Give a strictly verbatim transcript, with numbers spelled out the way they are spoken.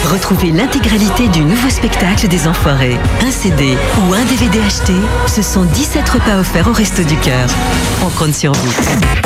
Retrouvez l'intégralité du nouveau spectacle des Enfoirés. Un C D ou un D V D acheté, ce sont dix-sept repas offerts au Resto du Cœur. On compte sur vous.